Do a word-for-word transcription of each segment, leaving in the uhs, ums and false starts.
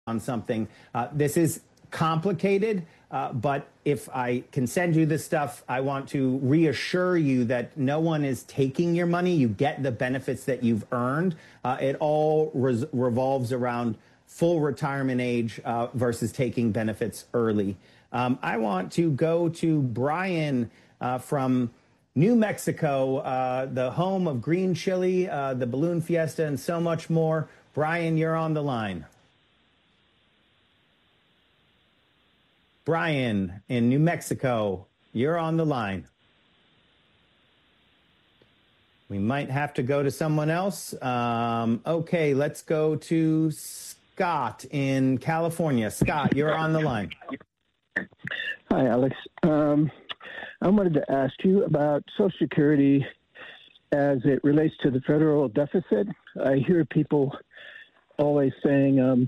on something. Uh, this is complicated, uh, but if I can send you this stuff, I want to reassure you that no one is taking your money. You get the benefits that you've earned. Uh, it all res- revolves around full retirement age uh, versus taking benefits early. Um, I want to go to Brian uh, from New Mexico, uh, the home of green chili, uh, the balloon fiesta, and so much more. Brian, you're on the line. Brian in New Mexico, you're on the line. We might have to go to someone else. Um, okay, let's go to Scott in California. Scott, you're on the line. Hi, Alex. Um, I wanted to ask you about Social Security as it relates to the federal deficit. I hear people always saying um,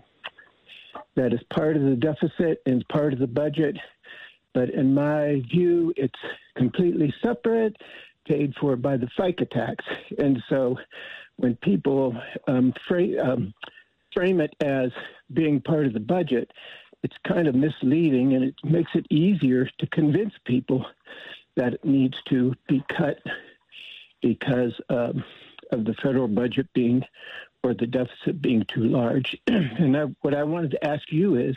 that it's part of the deficit and it's part of the budget. But in my view, it's completely separate, paid for by the FICA tax. And so when people um, fra- um, frame it as being part of the budget, it's kind of misleading, and it makes it easier to convince people that it needs to be cut because um, of the federal budget being, or the deficit being too large. And I, what I wanted to ask you is,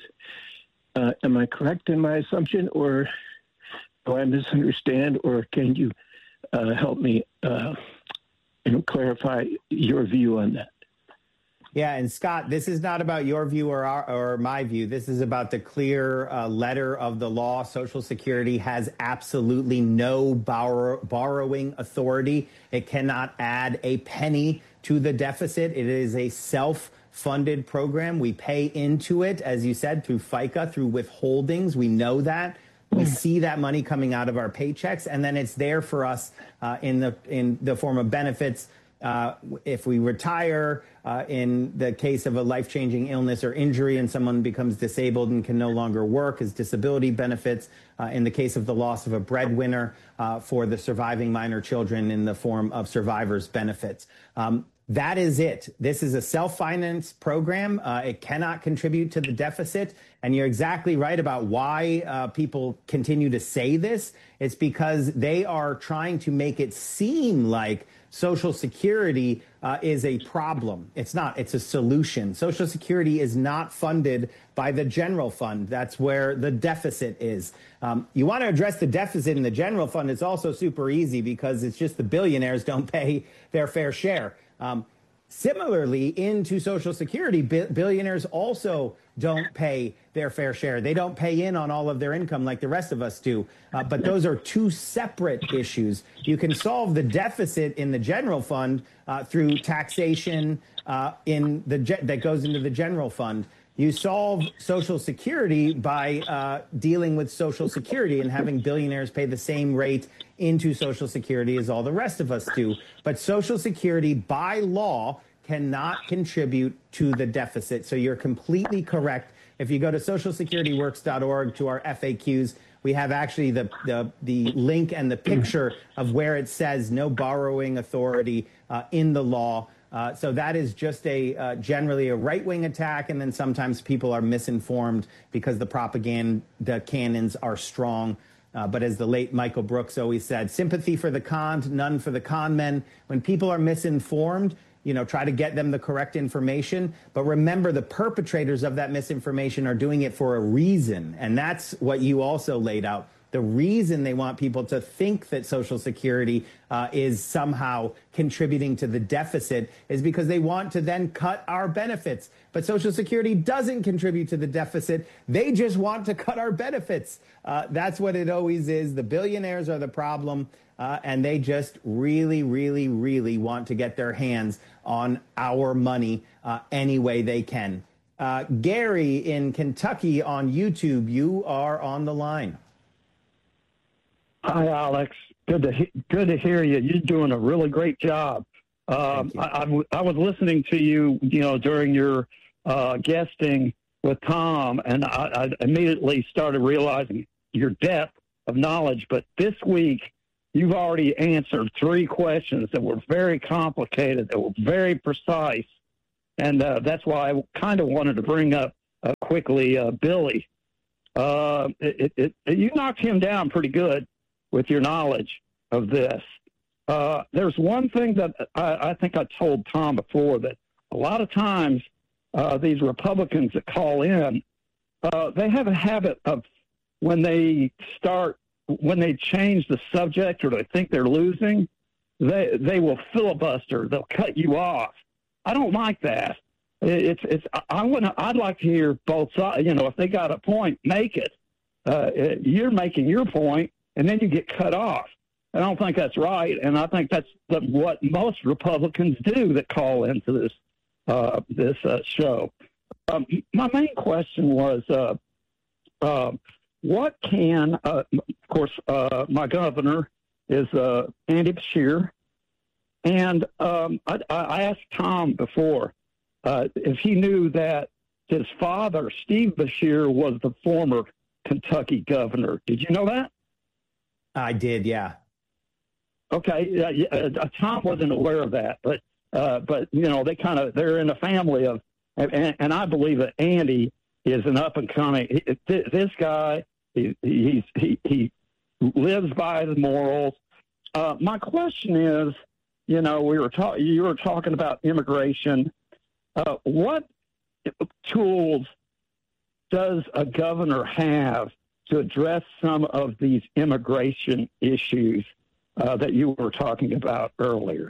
uh, am I correct in my assumption, or do I misunderstand, or can you uh, help me uh, you know, clarify your view on that? Yeah, and Scott, this is not about your view or our, or my view. This is about the clear uh, letter of the law. Social Security has absolutely no borrow, borrowing authority. It cannot add a penny to the deficit. It is a self-funded program. We pay into it, as you said, through FICA, through withholdings. We know that. We see that money coming out of our paychecks, and then it's there for us uh, in the in the form of benefits. Uh, if we retire, uh, in the case of a life-changing illness or injury and someone becomes disabled and can no longer work, as disability benefits. Uh, in the case of the loss of a breadwinner, uh, for the surviving minor children in the form of survivors' benefits. Um, that is it. This is a self-finance program. Uh, it cannot contribute to the deficit. And you're exactly right about why uh, people continue to say this. It's because they are trying to make it seem like Social Security uh, is a problem. It's not. It's a solution. Social Security is not funded by the general fund. That's where the deficit is. Um, you want to address the deficit in the general fund. It's also super easy because it's just the billionaires don't pay their fair share. Um, Similarly, into Social Security, bi- billionaires also don't pay their fair share. They don't pay in on all of their income like the rest of us do. Uh, but those are two separate issues. You can solve the deficit in the general fund uh, through taxation uh, in the ge- that goes into the general fund. You solve Social Security by uh, dealing with Social Security and having billionaires pay the same rate into Social Security as all the rest of us do. But Social Security, by law, cannot contribute to the deficit. So you're completely correct. If you go to social security works dot org to our F A Qs, we have actually the, the, the link and the picture of where it says no borrowing authority uh, in the law. Uh, so that is just a uh, generally a right-wing attack, and then sometimes people are misinformed because the propaganda cannons are strong. Uh, but as the late Michael Brooks always said, sympathy for the conned, none for the con men. When people are misinformed, you know, try to get them the correct information. But remember, the perpetrators of that misinformation are doing it for a reason. And that's what you also laid out. The reason they want people to think that Social Security uh, is somehow contributing to the deficit is because they want to then cut our benefits. But Social Security doesn't contribute to the deficit. They just want to cut our benefits. Uh, that's what it always is. The billionaires are the problem, uh, and they just really, really, really want to get their hands on our money uh, any way they can. Uh, Gary in Kentucky on YouTube, you are on the line. Hi, Alex. Good to he- good to hear you. You're doing a really great job. Um, I, I, w- I was listening to you, you know, during your uh, guesting with Tom, and I, I immediately started realizing your depth of knowledge. But this week, you've already answered three questions that were very complicated, that were very precise, and uh, that's why I kind of wanted to bring up uh, quickly, uh, Billy. Uh, it, it, it, you knocked him down pretty good with your knowledge of this. Uh, there's one thing that I, I think I told Tom before, that a lot of times uh, these Republicans that call in, uh, they have a habit of when they start, when they change the subject or they think they're losing, they they will filibuster. They'll cut you off. I don't like that. It's it's. I want. I'd like to hear both sides. You know, if they got a point, make it. Uh, you're making your point, and then you get cut off. I don't think that's right, and I think that's the, what most Republicans do that call into this uh, this uh, show. Um, my main question was, uh, uh, what can? Uh, of course, uh, my governor is uh, Andy Beshear, and um, I, I asked Tom before uh, if he knew that his father, Steve Beshear, was the former Kentucky governor. Did you know that? I did, yeah. Okay, uh, yeah, uh, Tom wasn't aware of that, but uh, but you know they kind of they're in a family of, and, and I believe that Andy is an up and coming. He, this guy, he he's, he he lives by the morals. Uh, my question is, you know, we were talking. You were talking about immigration. Uh, what tools does a governor have to address some of these immigration issues Uh, that you were talking about earlier?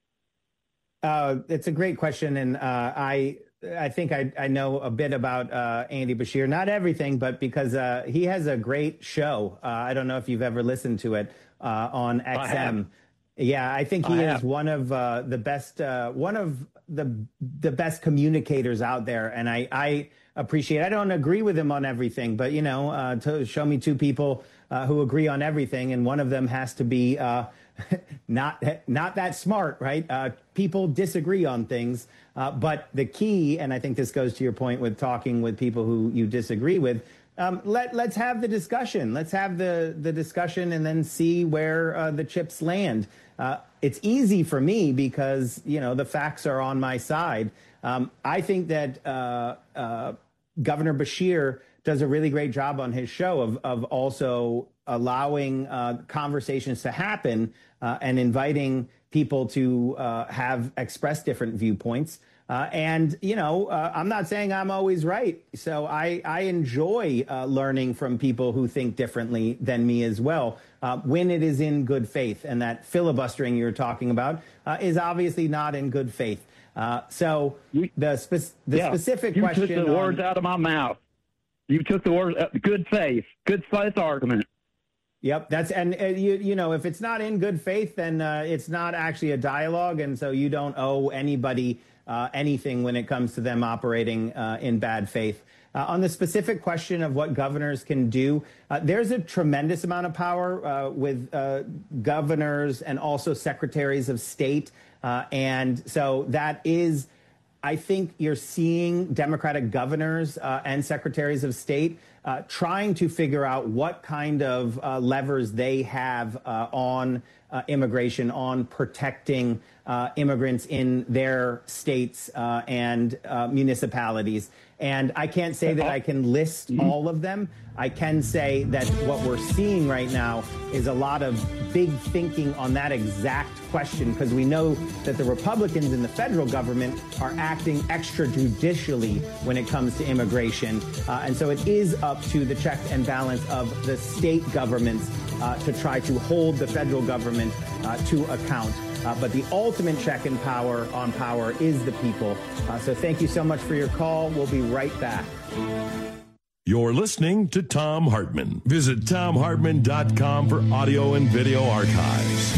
Uh, it's a great question, and uh, I I think I, I know a bit about uh, Andy Beshear. Not everything, but because uh, he has a great show. Uh, I don't know if you've ever listened to it uh, on X M. Yeah, I think he I is have. one of uh, the best uh, one of the the best communicators out there, and I I appreciate. I don't agree with him on everything, but you know, uh, to show me two people Uh, who agree on everything, and one of them has to be uh, not not that smart, right? Uh, people disagree on things, uh, but the key, and I think this goes to your point with talking with people who you disagree with. Um, let let's have the discussion. Let's have the the discussion, and then see where uh, the chips land. Uh, it's easy for me because you know the facts are on my side. Um, I think that uh, uh, Governor Beshear does a really great job on his show of of also allowing uh, conversations to happen uh, and inviting people to uh, have express different viewpoints. Uh, and, you know, uh, I'm not saying I'm always right. So I, I enjoy uh, learning from people who think differently than me as well, uh, when it is in good faith. And that filibustering you're talking about uh, is obviously not in good faith. Uh, so the, spe- the yeah, specific you question... You took the on, words out of my mouth. You took the words, uh, good faith, good faith argument. Yep, that's and uh, you you know if it's not in good faith, then uh, it's not actually a dialogue, and so you don't owe anybody uh, anything when it comes to them operating uh, in bad faith. Uh, on the specific question of what governors can do, uh, there's a tremendous amount of power uh, with uh, governors and also secretaries of state, uh, and so that is. I think you're seeing Democratic governors uh, and secretaries of state uh, trying to figure out what kind of uh, levers they have uh, on uh, immigration, on protecting uh, immigrants in their states uh, and uh, municipalities. And I can't say that I can list all of them. I can say that what we're seeing right now is a lot of big thinking on that exact question, because we know that the Republicans in the federal government are acting extrajudicially when it comes to immigration. Uh, and so it is up to the check and balance of the state governments uh, to try to hold the federal government uh, to account. Uh, but the ultimate check and power on power is the people. Uh, so thank you so much for your call. We'll be right back. You're listening to Thom Hartmann. Visit thom hartmann dot com for audio and video archives.